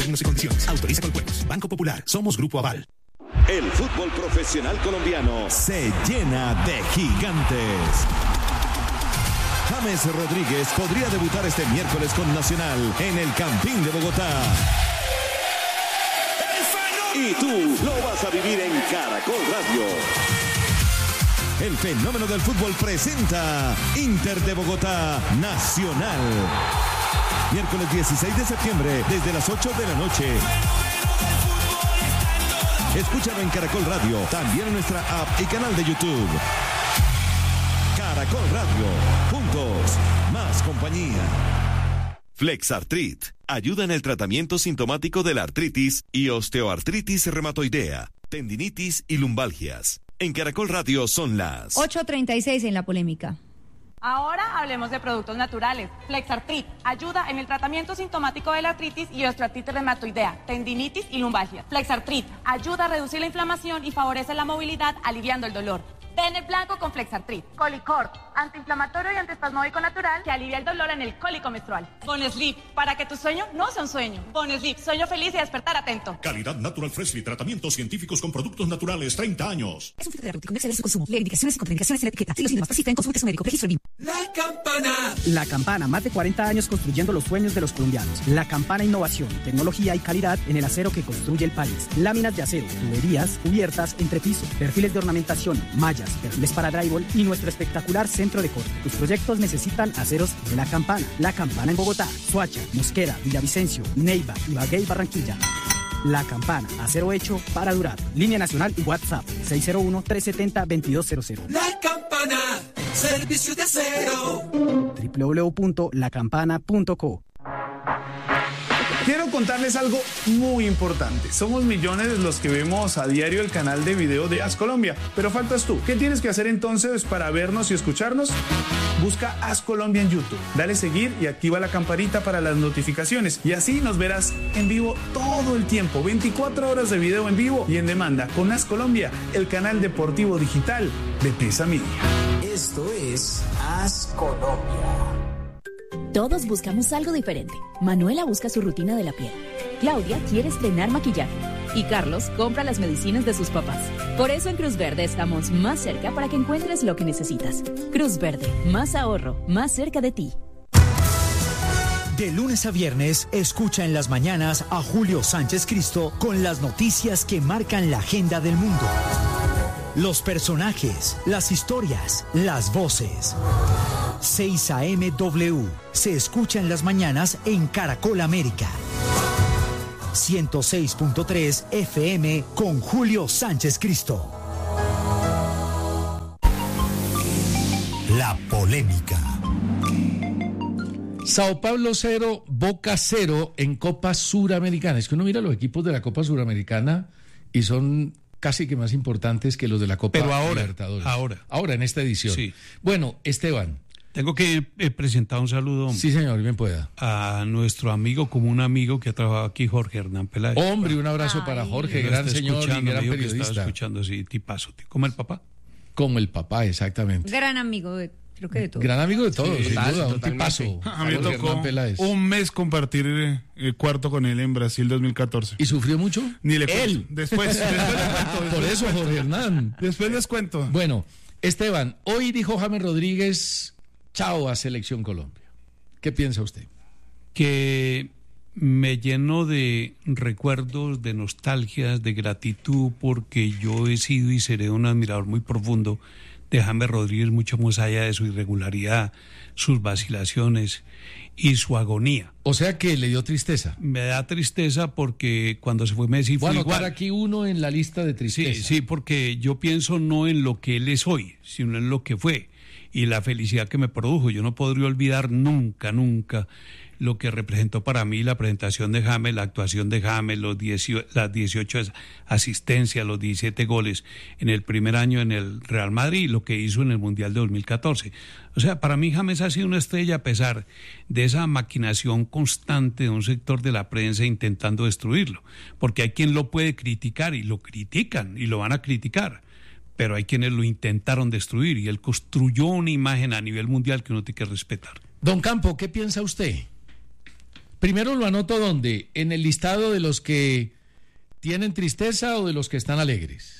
Términos y condiciones. Autoriza con juegos. Banco Popular. Somos Grupo Aval. El fútbol profesional colombiano se llena de gigantes. James Rodríguez podría debutar este miércoles con Nacional en el Campín de Bogotá. Y tú lo vas a vivir en Caracol Radio. El fenómeno del fútbol presenta Inter de Bogotá Nacional. Miércoles 16 de septiembre desde las 8 de la noche. Escúchalo en Caracol Radio, también en nuestra app y canal de YouTube. Caracol Radio, juntos, más compañía. Flexartrit ayuda en el tratamiento sintomático de la artritis y osteoartritis reumatoidea, tendinitis y lumbalgias. En Caracol Radio son las 8:36 en la polémica. Ahora hablemos de productos naturales. Flexartrit ayuda en el tratamiento sintomático de la artritis y osteoartritis reumatoidea, tendinitis y lumbalgia. Flexartrit ayuda a reducir la inflamación y favorece la movilidad, aliviando el dolor. Ten el blanco con Flexartrit. Colicort, antiinflamatorio y antiespasmódico natural que alivia el dolor en el cólico menstrual. Bonesleep, para que tu sueño no sea un sueño. Bonesleep, sueño feliz y despertar atento. Calidad Natural Freshly, tratamientos científicos con productos naturales, 30 años. Es un filtro terapéutico, no excede su consumo. Lee indicaciones y contraindicaciones en la etiqueta. Si los síntomas persisten, consulte a su médico. Registro BIM. La Campana. La Campana, más de 40 años construyendo los sueños de los colombianos. La Campana, innovación, tecnología y calidad en el acero que construye el país. Láminas de acero, tuberías, cubiertas, entrepiso, perfiles de ornamentación, mallas, perfiles para drywall y nuestro espectacular centro de corte. Tus proyectos necesitan aceros de La Campana. La Campana en Bogotá, Soacha, Mosquera, Villavicencio, Neiva, Ibagué y Barranquilla. La Campana, acero hecho para durar. Línea nacional y WhatsApp 601-370-2200. La Campana, servicio de acero. www.lacampana.co. Quiero contarles algo muy importante. Somos millones los que vemos a diario el canal de video de As Colombia, pero faltas tú. ¿Qué tienes que hacer entonces para vernos y escucharnos? Busca As Colombia en YouTube, dale seguir y activa la campanita para las notificaciones y así nos verás en vivo todo el tiempo, 24 horas de video en vivo y en demanda con As Colombia, el canal deportivo digital de Pesa Media. Esto es As Colombia. Todos buscamos algo diferente. Manuela busca su rutina de la piel. Claudia quiere estrenar maquillaje. Y Carlos compra las medicinas de sus papás. Por eso en Cruz Verde estamos más cerca para que encuentres lo que necesitas. Cruz Verde, más ahorro, más cerca de ti. De lunes a viernes, escucha en las mañanas a Julio Sánchez Cristo con las noticias que marcan la agenda del mundo. Los personajes, las historias, las voces. 6 AM W se escucha en las mañanas en Caracol América. 106.3 FM con Julio Sánchez Cristo. La polémica. Sao Paulo 0, Boca 0 en Copa Suramericana. Es que uno mira los equipos de la Copa Suramericana y son casi que más importantes que los de la Copa Libertadores. Ahora, en esta edición. Sí. Bueno, Esteban. Tengo que presentar un saludo. Sí, señor, bien pueda. A nuestro amigo, como un amigo que ha trabajado aquí, Jorge Hernán Peláez. Hombre, un abrazo para Jorge, gran señor y gran periodista. Estaba escuchando, sí, tipazo. ¿Como el papá? Como el papá, exactamente. Gran amigo creo que de todos. Gran amigo de todos, sí, sin duda, un tipazo. A mí me tocó un mes compartir cuarto con él en Brasil 2014. ¿Y sufrió mucho? Ni le cuento. Él. Después les cuento. Por eso, Jorge Hernán. Después les cuento. Bueno, Esteban, hoy dijo James Rodríguez, chao a Selección Colombia. ¿Qué piensa usted? Que me lleno de recuerdos, de nostalgias, de gratitud, porque yo he sido y seré un admirador muy profundo de James Rodríguez, mucho más allá de su irregularidad, sus vacilaciones y su agonía. O sea que le dio tristeza. Me da tristeza porque cuando se fue Messi fue igual. Voy a anotar aquí uno en la lista de tristeza. Sí, porque yo pienso no en lo que él es hoy, sino en lo que fue y la felicidad que me produjo. Yo no podría olvidar nunca lo que representó para mí la presentación de James, la actuación de James, las 18 asistencias, los 17 goles en el primer año en el Real Madrid y lo que hizo en el Mundial de 2014. O sea, para mí James ha sido una estrella a pesar de esa maquinación constante de un sector de la prensa intentando destruirlo, porque hay quien lo puede criticar y lo critican y lo van a criticar, pero hay quienes lo intentaron destruir y él construyó una imagen a nivel mundial que uno tiene que respetar. Don Campo, ¿qué piensa usted? Primero lo anoto ¿dónde? ¿En el listado de los que tienen tristeza o de los que están alegres?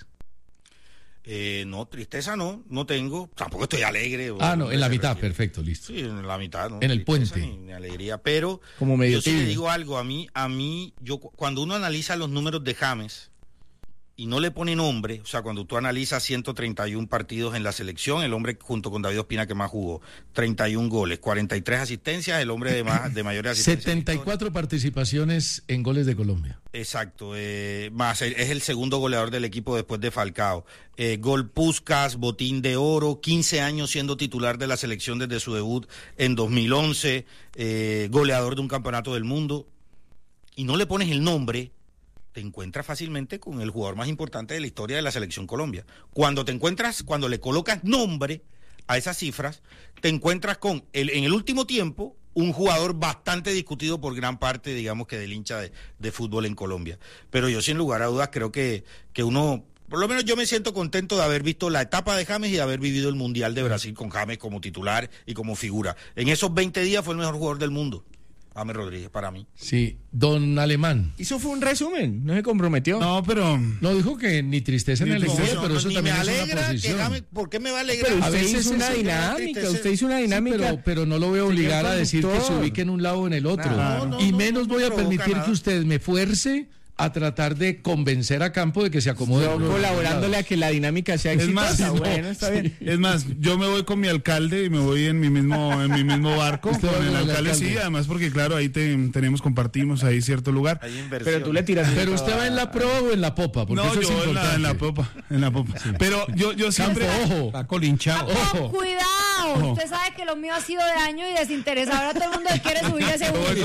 No, tristeza no tengo, tampoco estoy alegre. No, en la mitad, perfecto, listo. Sí, en la mitad, ¿no? En el puente. Ni alegría, pero como medio yo sí le digo algo, a mí, cuando uno analiza los números de James y no le pone nombre, o sea, cuando tú analizas 131 partidos en la selección, el hombre junto con David Ospina que más jugó, 31 goles, 43 asistencias, el hombre de mayores asistencias. 74 participaciones en goles de Colombia. Exacto, más es el segundo goleador del equipo después de Falcao. Gol Puskás, botín de oro, 15 años siendo titular de la selección desde su debut en 2011, goleador de un campeonato del mundo, y no le pones el nombre, te encuentras fácilmente con el jugador más importante de la historia de la selección Colombia. Cuando le colocas nombre a esas cifras, te encuentras con, en el último tiempo, un jugador bastante discutido por gran parte, digamos, que del hincha de fútbol en Colombia. Pero yo, sin lugar a dudas, creo que uno, por lo menos yo me siento contento de haber visto la etapa de James y de haber vivido el Mundial de Brasil con James como titular y como figura. En esos 20 días fue el mejor jugador del mundo. James Rodríguez, para mí. Sí, don Alemán. Eso fue un resumen, no se comprometió. No, pero... No, dijo que ni tristeza ni alegría, pero eso también es una posición. James, ¿por qué me va a alegrar? Pero usted hizo una dinámica, sí, pero no lo voy a obligar a decir que se ubique en un lado o en el otro. Y menos voy a permitir que usted me fuerce a tratar de convencer a Campo de que se acomode. Colaborándole a que la dinámica sea exitosa. Bueno, está bien. Es más, yo me voy con mi alcalde y me voy en mi mismo barco con el alcalde, sí, además porque claro, ahí compartimos ahí cierto lugar. Pero tú le tiras. Pero usted va en la proa o en la popa, porque no, eso yo es en la popa. Sí. Pero yo siempre ojo, está colinchado. Ojo. Cuidado. Ojo. Usted sabe que lo mío ha sido de año y desinteresado. Ahora todo el mundo quiere subir a ese bus.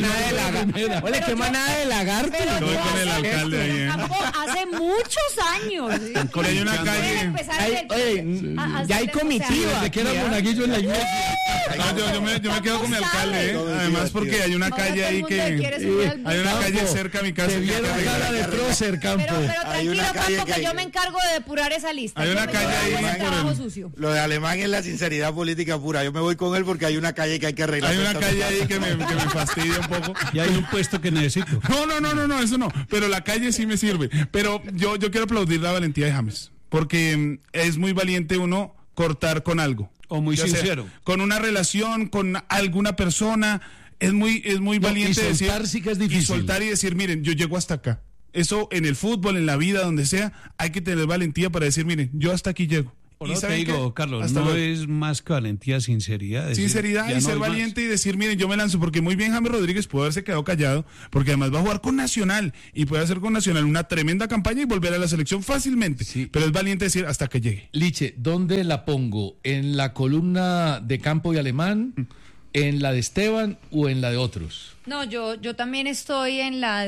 Oye, qué manada de lagarto. Con el alcalde ahí, hace muchos años. Con hay una calle. Ya hay comitiva. De que era monaguillo en la iglesia. Yo me quedo con mi alcalde, además porque hay una calle ahí que hay una calle cerca a mi casa. Te vieron cara de prócer, Campo. Pero tranquilo, Campo, que yo me encargo de depurar esa lista. Hay una calle ahí. Lo de Alemán es la sinceridad política pura. Yo me voy con él porque hay una calle que hay que arreglar. Hay una calle ahí que me fastidia un poco. Y hay un puesto que necesito. No, eso no. Pero la calle sí me sirve. Pero yo quiero aplaudir la valentía de James, porque es muy valiente uno cortar con algo. O muy sincero. Con una relación, con alguna persona, es muy valiente y soltar, sí que es difícil. Y soltar y decir, miren, yo llego hasta acá. Eso en el fútbol, en la vida, donde sea, hay que tener valentía para decir, miren, yo hasta aquí llego. Y te digo, Carlos, no es más que valentía, sinceridad. Sinceridad y ser valiente y decir, miren, yo me lanzo, porque muy bien James Rodríguez puede haberse quedado callado, porque además va a jugar con Nacional y puede hacer con Nacional una tremenda campaña y volver a la selección fácilmente. Sí. Pero es valiente decir hasta que llegue. Liche, ¿dónde la pongo? ¿En la columna de Campo y Alemán? ¿En la de Esteban o en la de otros? No, yo también estoy en la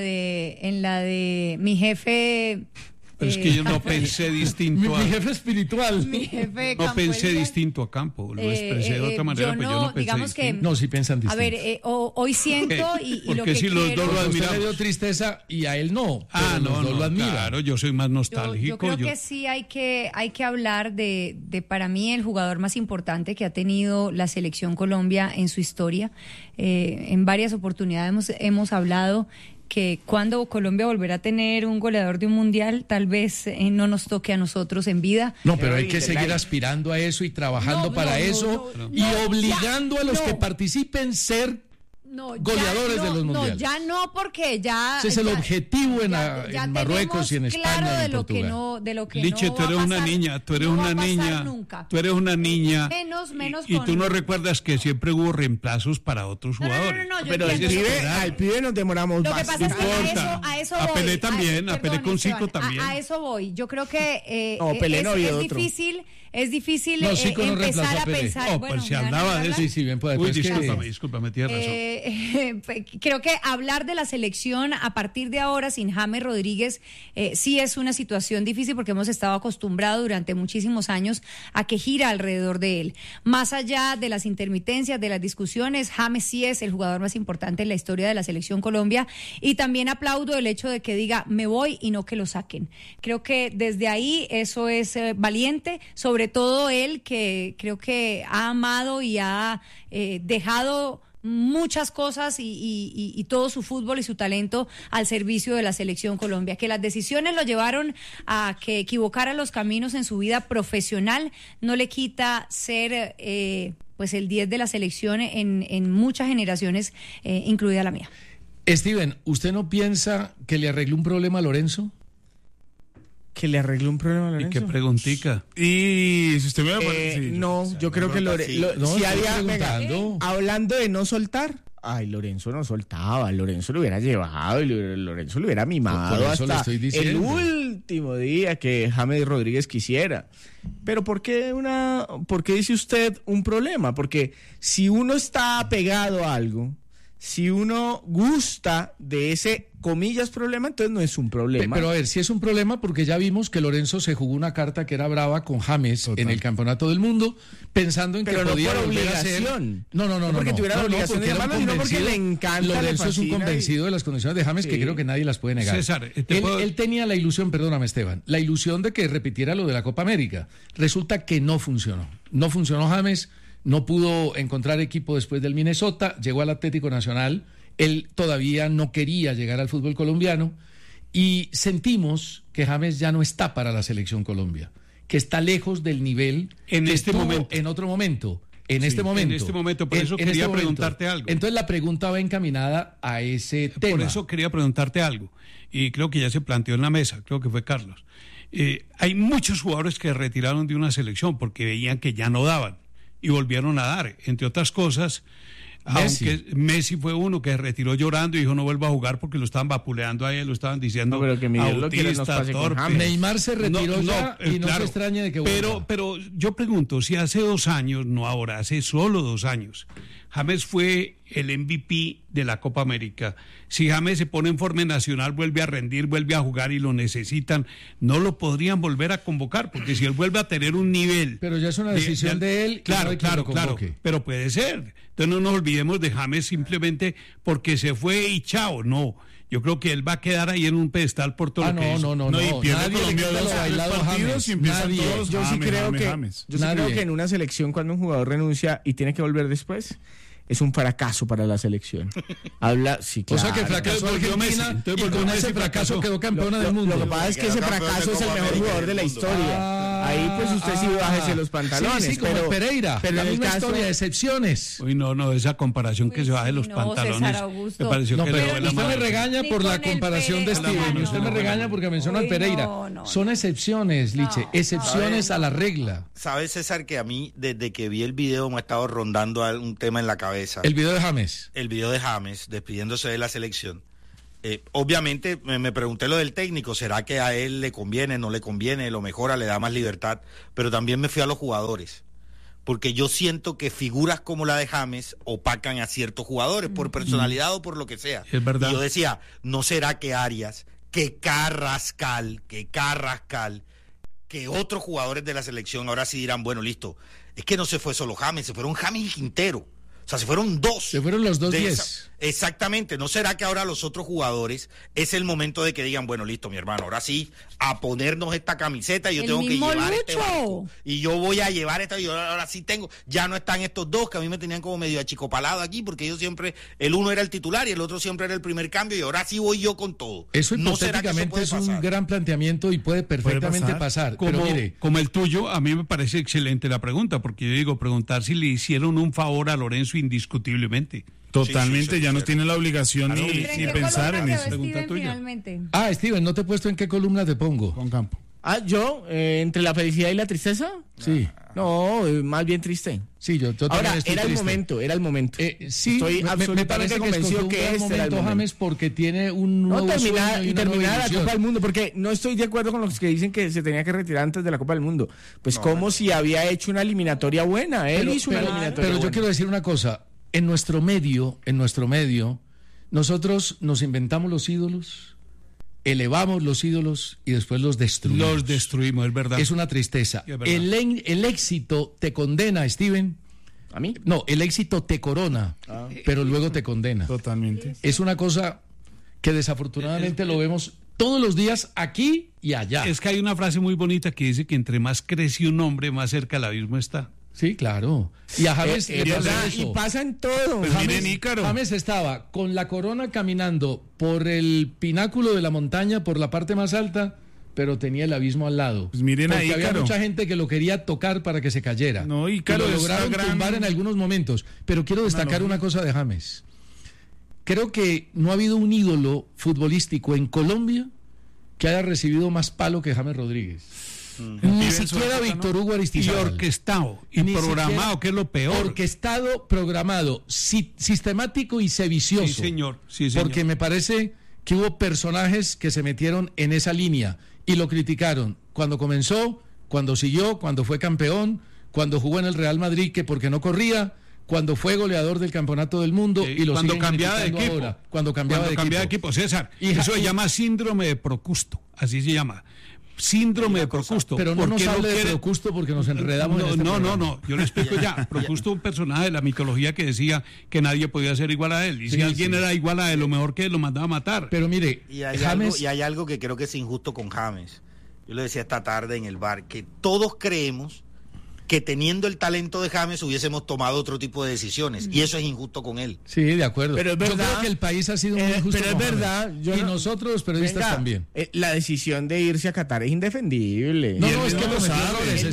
de mi jefe. Pero es que yo no pensé distinto mi jefe espiritual. Mi jefe no pensé distinto a Campo, lo expresé de otra manera, pero yo no pensé digamos que, no, sí piensan distinto. A ver, hoy siento y lo que si los dos lo admiramos. Usted le dio tristeza y a él no. No, lo admira. Claro, yo soy más nostálgico. Yo creo que sí hay que hablar de para mí el jugador más importante que ha tenido la selección Colombia en su historia. En varias oportunidades hemos hablado que cuando Colombia volverá a tener un goleador de un mundial, tal vez no nos toque a nosotros en vida. No, pero hay que seguir aspirando a eso y trabajando para eso y obligando a los que participen ser goleadores de los mundiales. No, ya no, porque ya... Ese es el objetivo en Marruecos y en España claro y en Portugal. de lo que Liche, no tú eres una niña, tú eres una niña. Menos y tú no recuerdas que siempre hubo reemplazos para otros jugadores. No, pero al pibe nos demoramos más. Lo que pasa es que a eso voy. A Pelé también, a Pelé con Zico también. A eso voy. Yo creo que es difícil empezar a pensar. Pues se hablaba de eso. Sí, bien puede. Discúlpame, tienes razón. Creo que hablar de la selección a partir de ahora sin James Rodríguez sí es una situación difícil porque hemos estado acostumbrados durante muchísimos años a que gira alrededor de él. Más allá de las intermitencias, de las discusiones, James sí es el jugador más importante en la historia de la selección Colombia y también aplaudo el hecho de que diga me voy y no que lo saquen. Creo que desde ahí eso es valiente, sobre todo él que creo que ha amado y ha dejado muchas cosas y todo su fútbol y su talento al servicio de la Selección Colombia. Que las decisiones lo llevaron a que equivocara los caminos en su vida profesional no le quita ser pues el 10 de la selección en muchas generaciones, incluida la mía. Steven, ¿usted no piensa que le arregló un problema a Lorenzo? ¿Que le arregló un problema a Lorenzo? ¿Y qué preguntica? Y si usted me va a poner... No, yo creo que Lorenzo... Si había, hablando de no soltar... Ay, Lorenzo no soltaba, Lorenzo lo hubiera llevado y Lorenzo lo hubiera mimado hasta el último día que James Rodríguez quisiera. Pero ¿por qué dice usted un problema? Porque si uno está apegado a algo, si uno gusta de ese, comillas, problema, entonces no es un problema. Pero a ver, si es un problema porque ya vimos que Lorenzo se jugó una carta que era brava con James en el Campeonato del Mundo, pensando en que podía volver a ser... No, porque tuviera la obligación de llamarlo, sino porque le encanta. Lorenzo es un convencido de las condiciones de James, que creo que nadie las puede negar. César, él tenía la ilusión, perdóname Esteban, la ilusión de que repitiera lo de la Copa América. Resulta que no funcionó. No funcionó James. No pudo encontrar equipo después del Minnesota, llegó al Atlético Nacional, él todavía no quería llegar al fútbol colombiano y sentimos que James ya no está para la Selección Colombia, que está lejos del nivel en que este momento. En otro momento. En este momento, por eso quería preguntarte algo. Entonces la pregunta va encaminada a ese tema. Por eso quería preguntarte algo, y creo que ya se planteó en la mesa, creo que fue Carlos. Hay muchos jugadores que retiraron de una selección porque veían que ya no daban. Y volvieron a dar, entre otras cosas, aunque Messi fue uno que retiró llorando y dijo no vuelva a jugar porque lo estaban vapuleando a él, lo estaban diciendo pero que autista, torpe. Neymar se retiró y no se extraña de que vuelva. Pero yo pregunto, si hace 2 años, no ahora, hace solo 2 años, James fue el MVP de la Copa América. Si James se pone en forma nacional, vuelve a rendir, vuelve a jugar y lo necesitan, no lo podrían volver a convocar, porque si él vuelve a tener un nivel... Pero ya es una decisión de él. Claro, pero puede ser. Entonces no nos olvidemos de James simplemente porque se fue y chao, no. Yo creo que él va a quedar ahí en un pedestal por todo lo que hizo. No. Y pierde Colombia 2 partidos y empiezan todos. Yo sí creo que en una selección cuando un jugador renuncia y tiene que volver después, es un fracaso para la selección. Sí, claro. O sea que fracasó Argentina y con ese fracaso quedó campeona del mundo. Lo que pasa es que ese fracaso es el mejor jugador de la historia. Ahí pues usted sí bájese los pantalones. Sí, como Pereira, pero la misma historia de excepciones. Uy, no, esa comparación que se baje los pantalones. Me pareció que pero usted me regaña por la comparación de Steven. Usted me regaña porque menciona al Pereira. Son excepciones, Liche, excepciones a la regla. ¿Sabes, César, que a mí, desde que vi el video, me ha estado rondando un tema en la cabeza? El video de James. El video de James, despidiéndose de la selección. Obviamente me pregunté lo del técnico, ¿será que a él le conviene, no le conviene, lo mejora, le da más libertad? Pero también me fui a los jugadores, porque yo siento que figuras como la de James opacan a ciertos jugadores, por personalidad o por lo que sea. Es verdad. Y yo decía, ¿no será que Arias, que Carrascal, que otros jugadores de la selección ahora sí dirán, bueno, listo, es que no se fue solo James, se fueron James y Quintero? O sea, se fueron 2. Se fueron los 2 10. Exactamente. ¿No será que ahora los otros jugadores es el momento de que digan, bueno, listo, mi hermano, ahora sí, a ponernos esta camiseta y yo tengo que llevar Lucho. este barco? Y yo voy a llevar esta, y yo ahora sí tengo, ya no están estos dos que a mí me tenían como medio achicopalado aquí, porque yo siempre, el uno era el titular y el otro siempre era el primer cambio, y ahora sí voy yo con todo. Eso hipotéticamente es un gran planteamiento y puede perfectamente pasar. Pero mire, como el tuyo, a mí me parece excelente la pregunta, porque yo digo, preguntar si le hicieron un favor a Lorenzo indiscutiblemente. Totalmente, ya no tiene la obligación ni pensar en eso. Pregunta tuya. Steven, no te he puesto en qué columna te pongo. Con Campo. Yo, entre la felicidad y la tristeza. Sí. No, más bien triste. Sí, yo ahora, estoy era triste. el momento. Sí, estoy absolutamente convencido que este era el momento. James, porque tiene un nuevo terminar la Copa del Mundo, porque no estoy de acuerdo con los que dicen que se tenía que retirar antes de la Copa del Mundo. Pues si había hecho una eliminatoria buena. Él hizo una eliminatoria buena. Pero yo quiero decir una cosa. En nuestro medio, nosotros nos inventamos los ídolos, elevamos los ídolos y después los destruimos. Los destruimos, es verdad. Es una tristeza. Es el éxito te condena, Steven. ¿A mí? No, el éxito te corona, pero luego te condena. Totalmente. Es una cosa que desafortunadamente lo vemos todos los días aquí y allá. Es que hay una frase muy bonita que dice que entre más crece un hombre, más cerca del abismo está. Sí, claro. Y a James y pasa en todo. Pues James estaba con la corona caminando por el pináculo de la montaña, por la parte más alta, pero tenía el abismo al lado. Pues miren porque ahí, había mucha gente que lo quería tocar para que se cayera. No, y lo lograron tumbar en algunos momentos. Pero quiero destacar una cosa de James. Creo que no ha habido un ídolo futbolístico en Colombia que haya recibido más palo que James Rodríguez. Ni siquiera Víctor Hugo Aristizábal. Y orquestado, y programado, que es lo peor. Orquestado, programado, sistemático y sedicioso. Sí, señor. Sí, señor. Porque me parece que hubo personajes que se metieron en esa línea y lo criticaron cuando comenzó, cuando siguió, cuando fue campeón, cuando jugó en el Real Madrid, que porque no corría, cuando fue goleador del Campeonato del Mundo, y lo cuando cambiaba de equipo. Ahora, cuando cambiaba de equipo. César, eso se llama síndrome de Procusto, así se llama. Síndrome de Procusto. Pero no nos hable de Procusto porque nos enredamos No, yo le explico ya. Procusto es un personaje de la mitología que decía que nadie podía ser igual a él. Y si alguien era igual a él, lo mejor que él lo mandaba a matar. Pero mire, y hay algo que creo que es injusto con James. Yo le decía esta tarde en el bar, que todos creemos que teniendo el talento de James hubiésemos tomado otro tipo de decisiones, y eso es injusto con él. Sí, de acuerdo. Pero es verdad, yo creo que el país ha sido muy injusto. Pero es verdad. Y nosotros los periodistas también. La decisión de irse a Qatar es indefendible. No, es que los errores,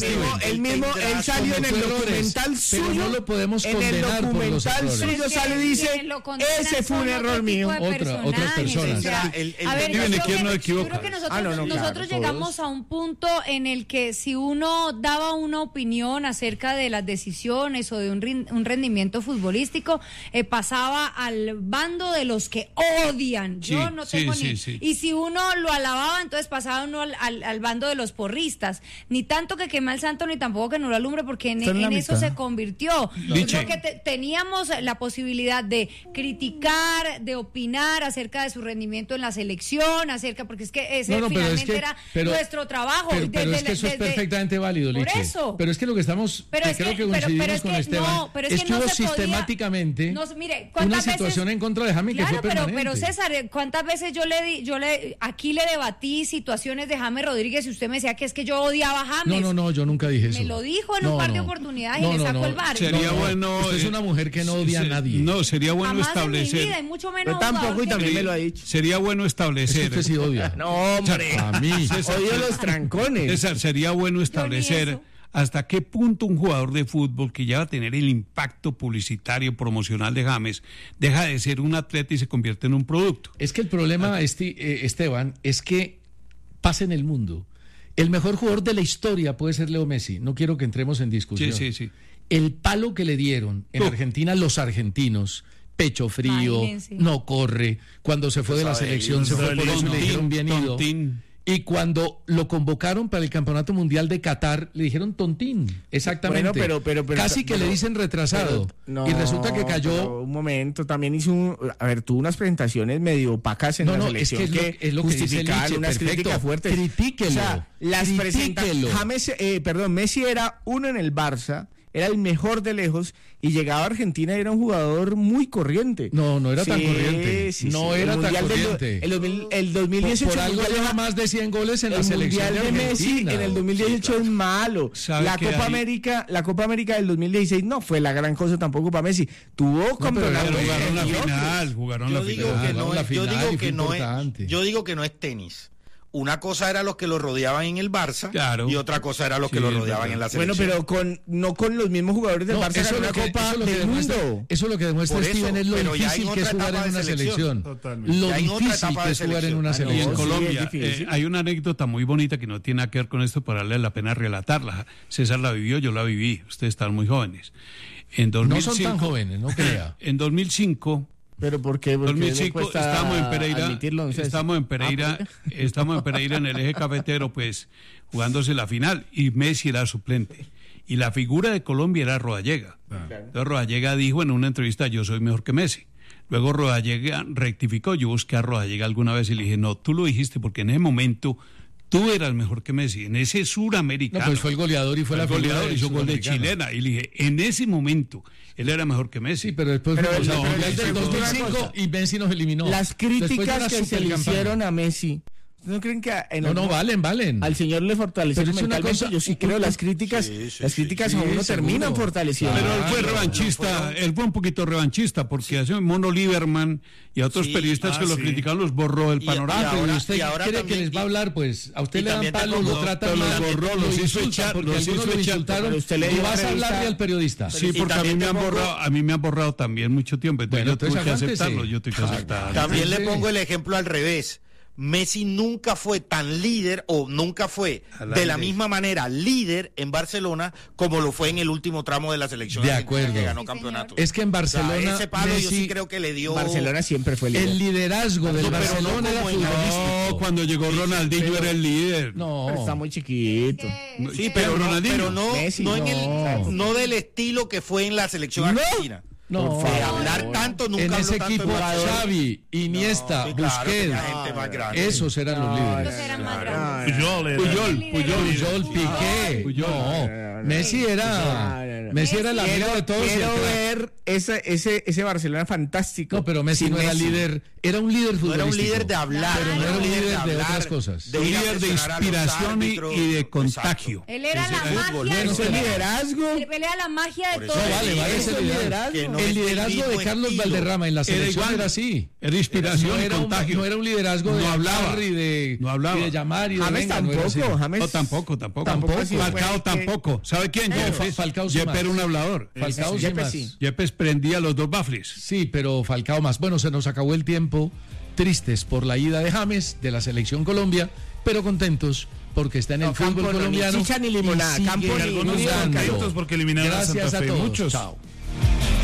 él salió en el documental suyo. Pero no lo podemos condenar por los errores. En el documental suyo sale y dice, ese fue un error mío. Otras personas. A ver, yo creo que nosotros llegamos a un punto en el que si uno daba una opinión acerca de las decisiones o de un rendimiento futbolístico, pasaba al bando de los que odian. Yo no tengo Y si uno lo alababa, entonces pasaba uno al bando de los porristas. Ni tanto que queme al santo, ni tampoco que no lo alumbre, porque en eso se convirtió. Yo creo que teníamos la posibilidad de criticar, de opinar acerca de su rendimiento en la selección, porque es que ese finalmente era nuestro trabajo. Pero es que eso es perfectamente válido, Liche. Por eso. Pero es que lo que estamos, creo que coincidimos con Esteban, es que hubo sistemáticamente una situación en contra de James que fue permanente. Pero César, ¿cuántas veces aquí le debatí situaciones de James Rodríguez y usted me decía que es que yo odiaba a James? No, yo nunca dije eso. Me lo dijo en un par de oportunidades y le sacó el bar. Sería bueno. Usted es una mujer que no odia a nadie. No, sería bueno establecer. En mi vida, y mucho menos yo tampoco, y también me lo ha dicho. Sería bueno establecer. Usted sí odia. No, hombre. A mí. Odio los trancones. César, sería bueno establecer hasta qué punto un jugador de fútbol que ya va a tener el impacto publicitario, promocional de James, deja de ser un atleta y se convierte en un producto. Es que el problema, Esteban, es que pasa en el mundo. El mejor jugador de la historia puede ser Leo Messi. No quiero que entremos en discusión. Sí. El palo que le dieron en Argentina los argentinos, pecho frío, no corre. Cuando se fue de la selección, se fue por eso y le dijeron bien ido. Y cuando lo convocaron para el Campeonato Mundial de Qatar, le dijeron tontín. Exactamente. Bueno, pero casi que le dicen retrasado. Y resulta que cayó. Un momento, también tuvo unas presentaciones medio opacas en la selección. Es lo que justificaban unas críticas fuertes. Critíquelo. O sea, Messi era uno en el Barça, era el mejor de lejos, y llegaba a Argentina y era un jugador muy corriente. No era tan corriente. Era tan corriente. El 2018 por algo lleva más de 100 goles en la selección de Messi en el 2018 es malo. La Copa América del 2016 no fue la gran cosa tampoco para Messi. Tuvo jugaron la final. Yo digo que no es tenis. Una cosa era los que lo rodeaban en el Barça, y otra cosa era los que lo rodeaban en la selección. Bueno, pero no con los mismos jugadores del Barça. Eso es una Copa del Mundo. Eso es lo que demuestra Steven, es lo difícil que es jugar en una selección. Lo difícil que es jugar en una selección. Y en Colombia hay una anécdota muy bonita que no tiene nada que ver con esto, pero vale la pena relatarla. César la vivió, yo la viví. Ustedes están muy jóvenes. No son tan jóvenes, no crea. En 2005... ¿Pero por qué? 2005 estábamos en Pereira en el eje cafetero, pues jugándose la final, y Messi era suplente y la figura de Colombia era Rodallega. Entonces Rodallega dijo en una entrevista: yo soy mejor que Messi. Luego Rodallega rectificó. Yo busqué a Rodallega alguna vez y le dije: no, tú lo dijiste porque en ese momento tú eras mejor que Messi, en ese suramericano. No, pues fue el goleador y fue la goleador, hizo gol de chilena. Y le dije, en ese momento, él era mejor que Messi. Sí, pero después fue el del 2005 y Messi nos eliminó. Las críticas que se le hicieron a Messi ¿No creen que valen? Al señor le fortalecieron mentalmente? Yo sí creo las críticas a uno terminan fortaleciendo. Pero él fue revanchista, él fue un poquito revanchista, porque hace Mono Lieberman y a otros periodistas que lo criticaron los borró el panorama. Pero usted cree que les va a hablar, pues a usted le dan palo, lo tratan mal, los borró, los hizo echar, porque algunos lo insultaron, y vas a hablarle al periodista. Sí, porque a mí me han borrado también mucho tiempo, entonces yo tuve que aceptarlo, También le pongo el ejemplo al revés. Messi nunca fue tan líder o nunca fue de la misma manera líder en Barcelona como lo fue en el último tramo de la selección de acuerdo, que ganó campeonato. Es que en Barcelona, o sea, ese palo Messi, yo sí creo que le dio. Barcelona siempre fue líder. El liderazgo del Barcelona era futbolístico. Cuando llegó Ronaldinho era el líder. Pero está muy chiquito. Sí, pero Ronaldinho, no del estilo que fue en la selección argentina. No, hablar tanto nunca en ese tanto equipo Xavi, Iniesta, Busquets, esos eran los líderes. Puyol, Piqué. Messi era el amigo de todos. Quiero ver ese Barcelona fantástico. No, pero Messi no era líder, era un líder futbolístico. Era un líder de hablar, pero no era un líder de otras cosas. Un líder de inspiración y de contagio. Él era la magia. Ese liderazgo. Él era la magia de todo. Vale, ese liderazgo. El liderazgo de Carlos Valderrama en la selección era así. Era inspiración y contagio. No era un liderazgo de hablar y de llamar y de James tampoco. Falcao tampoco. ¿Sabe quién? Falcao Yepes era un hablador. Falcao sí. Yepes prendía los dos bafles. Sí, pero Falcao más. Bueno, se nos acabó el tiempo. Tristes por la ida de James de la selección Colombia, pero contentos porque está en el fútbol colombiano. Ni chicha ni limonada. Algunos porque eliminaron a Santa Fe. Gracias a todos. Muchos. Chao.